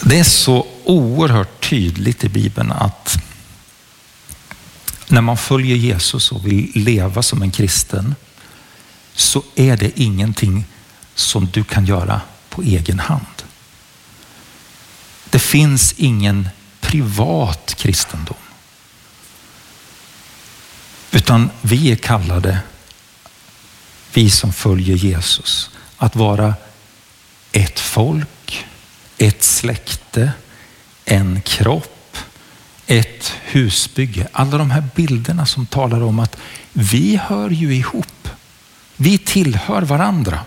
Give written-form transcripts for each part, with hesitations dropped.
Det är så oerhört tydligt i Bibeln att när man följer Jesus och vill leva som en kristen så är det ingenting som du kan göra på egen hand. Det finns ingen privat kristendom. Utan vi är kallade, vi som följer Jesus, att vara ett folk, ett släkte, en kropp, ett husbygge. Alla de här bilderna som talar om att vi hör ju ihop. Vi tillhör varandra.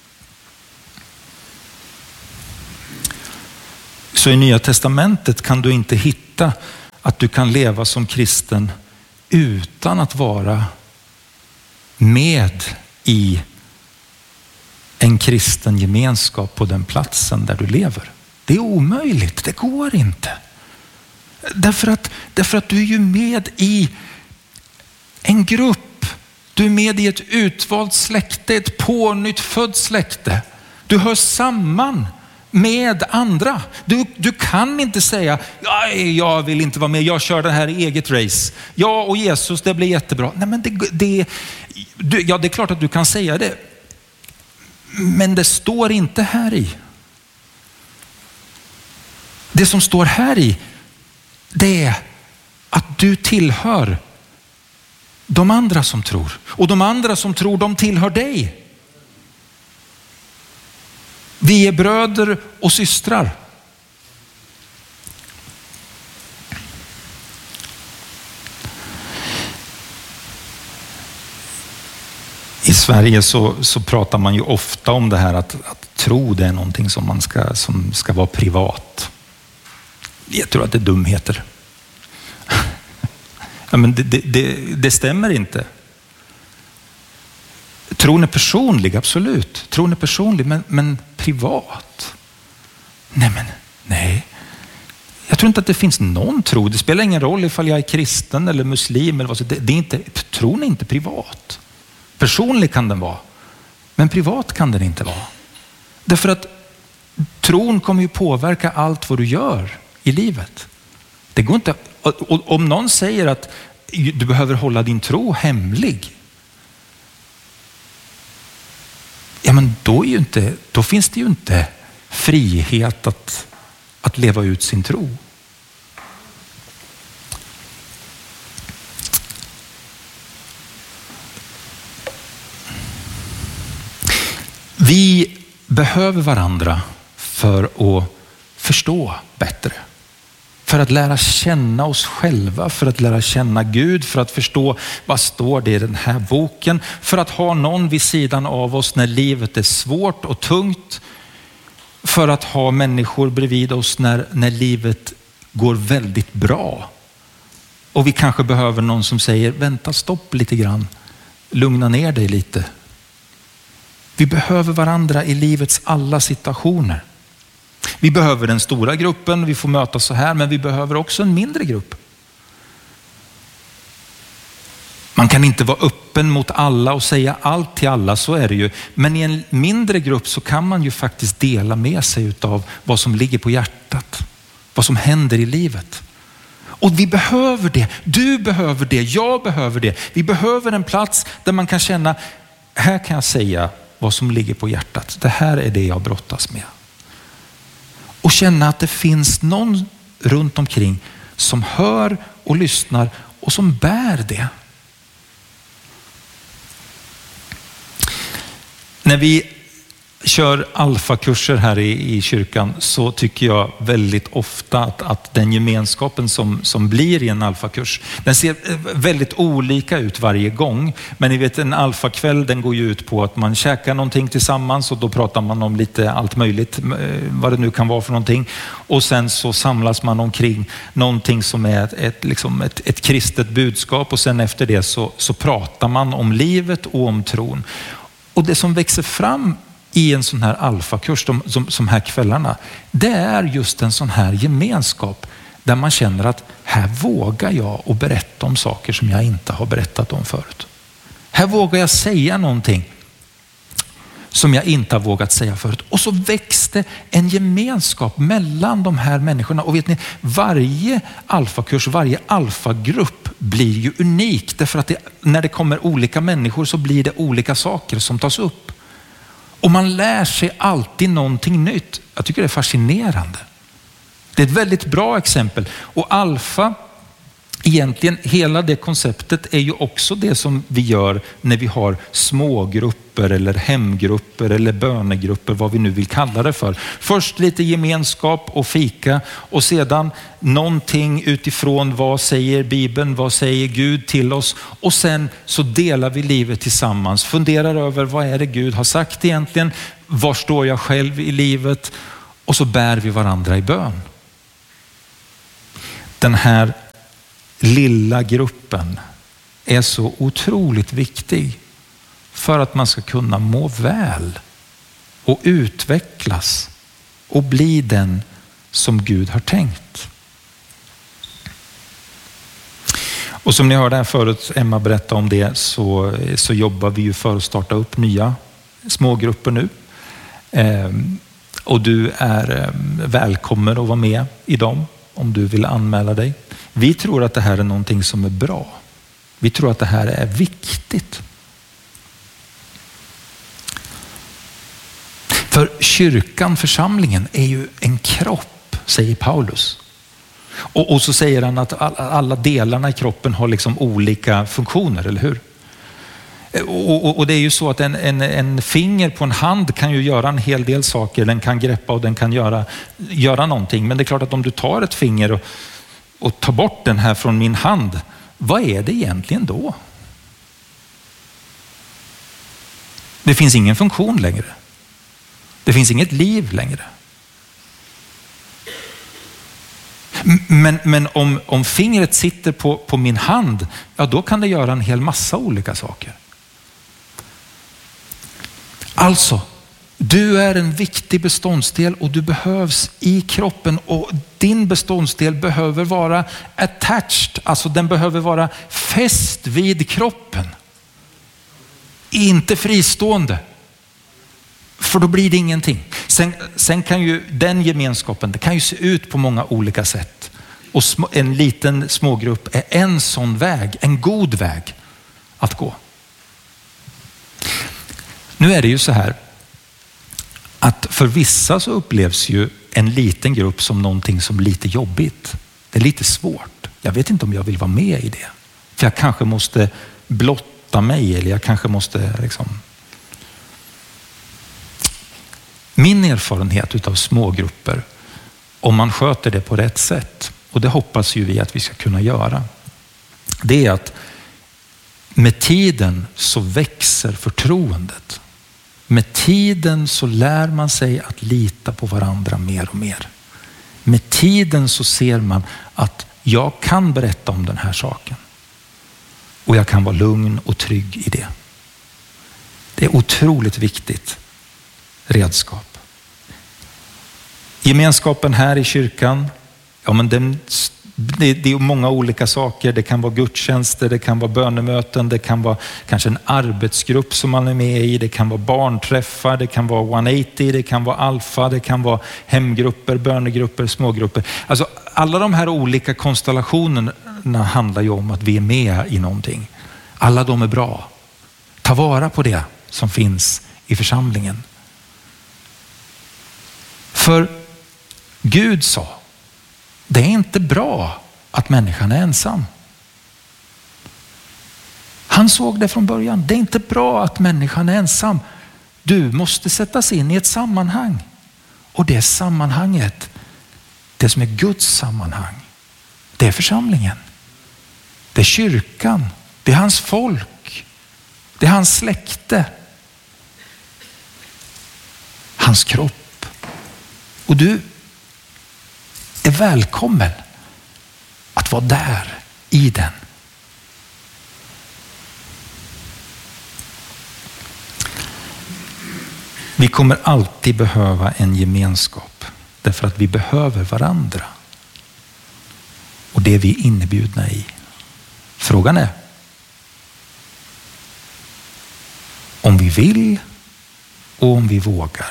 Så i Nya testamentet kan du inte hitta att du kan leva som kristen utan att vara med i en kristen gemenskap på den platsen där du lever. Det är omöjligt, det går inte. Därför att du är ju med i en grupp. Du är med i ett utvalt släkte, ett pånyttfödd släkte. Du hör samman med andra. Du kan inte säga, jag vill inte vara med, jag kör det här i eget race. Jag och Jesus, det blir jättebra. Nej, men det är klart att du kan säga det. Men det står inte här i. Det som står här i, det är att du tillhör de andra som tror. Och de andra som tror, de tillhör dig. Vi är bröder och systrar. I Sverige så pratar man ju ofta om det här att tro, det är någonting som ska vara privat. Jag tror att det är dumheter. Ja, men det stämmer inte. Tron är personlig, absolut. Tron är personlig, men privat? Nej. Jag tror inte att det finns någon tro. Det spelar ingen roll ifall jag är kristen eller muslim eller vad så. Tron är inte privat. Personlig kan den vara, men privat kan den inte vara. Därför att tron kommer ju påverka allt vad du gör i livet. Det går inte. Om någon säger att du behöver hålla din tro hemlig, ja, men då finns det ju inte frihet att leva ut sin tro. Vi behöver varandra för att förstå bättre. För att lära känna oss själva, för att lära känna Gud, för att förstå vad står det i den här boken. För att ha någon vid sidan av oss när livet är svårt och tungt. För att ha människor bredvid oss när livet går väldigt bra. Och vi kanske behöver någon som säger, vänta, stopp lite grann. Lugna ner dig lite. Vi behöver varandra i livets alla situationer. Vi behöver den stora gruppen, vi får mötas så här, men vi behöver också en mindre grupp. Man kan inte vara öppen mot alla och säga allt till alla, så är det ju. Men i en mindre grupp så kan man ju faktiskt dela med sig av vad som ligger på hjärtat. Vad som händer i livet. Och vi behöver det. Du behöver det. Jag behöver det. Vi behöver en plats där man kan känna, här kan jag säga vad som ligger på hjärtat. Det här är det jag brottas med. Och känna att det finns någon runt omkring som hör och lyssnar och som bär det. När vi kör alfakurser här i kyrkan så tycker jag väldigt ofta att den gemenskapen som blir i en alfakurs, den ser väldigt olika ut varje gång. Men ni vet, en alfakväll, den går ju ut på att man käkar någonting tillsammans och då pratar man om lite allt möjligt, vad det nu kan vara för någonting. Och sen så samlas man omkring någonting som är ett kristet budskap, och sen efter det så pratar man om livet och om tron. Och det som växer fram i en sån här alfakurs, som här kvällarna, det är just en sån här gemenskap där man känner att här vågar jag att berätta om saker som jag inte har berättat om förut. Här vågar jag säga någonting som jag inte har vågat säga förut. Och så växte en gemenskap mellan de här människorna. Och vet ni, varje alfakurs, varje alfagrupp blir ju unik. Därför att när det kommer olika människor så blir det olika saker som tas upp. Och man lär sig alltid någonting nytt. Jag tycker det är fascinerande. Det är ett väldigt bra exempel. Och alfa, egentligen hela det konceptet är ju också det som vi gör när vi har smågrupper eller hemgrupper eller bönegrupper, vad vi nu vill kalla det för. Först lite gemenskap och fika och sedan någonting utifrån vad säger Bibeln, vad säger Gud till oss, och sen så delar vi livet tillsammans. Funderar över vad är det Gud har sagt egentligen, var står jag själv i livet, och så bär vi varandra i bön. Den här lilla gruppen är så otroligt viktig för att man ska kunna må väl och utvecklas och bli den som Gud har tänkt. Och som ni hörde här förut, Emma berätta om det, så jobbar vi ju för att starta upp nya smågrupper nu. Och du är välkommen att vara med i dem om du vill anmäla dig. Vi tror att det här är någonting som är bra. Vi tror att det här är viktigt. För kyrkan, församlingen, är ju en kropp, säger Paulus. Och så säger han att alla delarna i kroppen har liksom olika funktioner, eller hur? Och det är ju så att en finger på en hand kan ju göra en hel del saker. Den kan greppa och den kan göra någonting. Men det är klart att om du tar ett finger och tar bort den här från min hand, vad är det egentligen då? Det finns ingen funktion längre. Det finns inget liv längre. Men om fingret sitter på min hand, ja, då kan det göra en hel massa olika saker. Alltså, du är en viktig beståndsdel och du behövs i kroppen, och din beståndsdel behöver vara attached, alltså den behöver vara fäst vid kroppen. Inte fristående. För då blir det ingenting. Sen kan ju den gemenskapen, det kan ju se ut på många olika sätt. Och en liten smågrupp är en sån väg, en god väg att gå. Nu är det ju så här att för vissa så upplevs ju en liten grupp som någonting som är lite jobbigt. Det är lite svårt. Jag vet inte om jag vill vara med i det. För jag kanske måste blotta mig, eller jag kanske måste liksom... Min erfarenhet utav smågrupper, om man sköter det på rätt sätt, och det hoppas ju vi att vi ska kunna göra, det är att med tiden så växer förtroendet. Med tiden så lär man sig att lita på varandra mer och mer. Med tiden så ser man att jag kan berätta om den här saken. Och jag kan vara lugn och trygg i det. Det är otroligt viktigt redskap. Gemenskapen här i kyrkan, ja, men det är många olika saker. Det kan vara gudstjänster, det kan vara bönemöten, det kan vara kanske en arbetsgrupp som man är med i, det kan vara barnträffar, det kan vara 180, det kan vara alfa, det kan vara hemgrupper, bönegrupper, smågrupper. Alltså alla de här olika konstellationerna handlar ju om att vi är med i någonting. Alla de är bra. Ta vara på det som finns i församlingen. För Gud sa, det är inte bra att människan är ensam. Han såg det från början. Det är inte bra att människan är ensam. Du måste sättas in i ett sammanhang. Och det sammanhanget, det som är Guds sammanhang, det är församlingen. Det är kyrkan. Det är hans folk. Det är hans släkte. Hans kropp. Och du är välkommen att vara där i den. Vi kommer alltid behöva en gemenskap därför att vi behöver varandra. Och det är vi inbjudna i. Frågan är om vi vill och om vi vågar.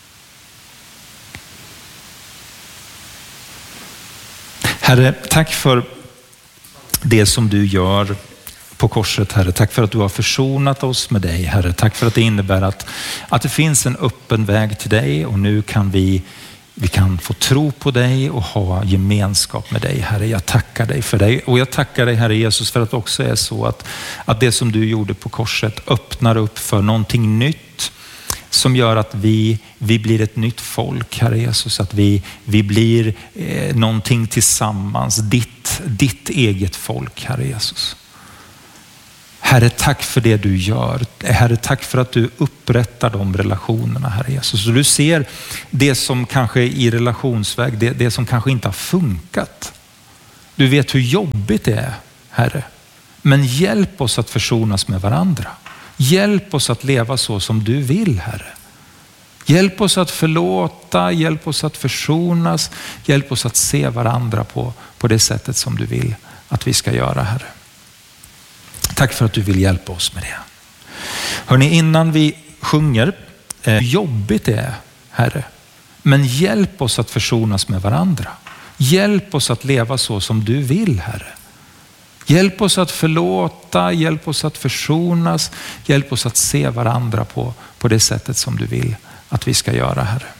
Herre, tack för det som du gör på korset, Herre. Tack för att du har försonat oss med dig, Herre. Tack för att det innebär att det finns en öppen väg till dig, och nu kan vi kan få tro på dig och ha gemenskap med dig, Herre. Jag tackar dig för dig, och jag tackar dig, Herre Jesus, för att det också är så att det som du gjorde på korset öppnar upp för någonting nytt som gör att vi blir ett nytt folk, Herre Jesus. Att vi blir någonting tillsammans, ditt eget folk, Herre Jesus. Herre, tack för det du gör. Herre, tack för att du upprättar de relationerna, Herre Jesus. Och du ser det som kanske i relationsväg, det som kanske inte har funkat. Du vet hur jobbigt det är, Herre. Men hjälp oss att försonas med varandra. Hjälp oss att leva så som du vill, Herre. Hjälp oss att förlåta, hjälp oss att försonas, hjälp oss att se varandra på det sättet som du vill att vi ska göra, Herre. Tack för att du vill hjälpa oss med det. Hörrni, innan vi sjunger, jobbigt det är, Herre. Men hjälp oss att försonas med varandra. Hjälp oss att leva så som du vill, Herre. Hjälp oss att förlåta, hjälp oss att försonas, hjälp oss att se varandra på det sättet som du vill att vi ska göra, Herre.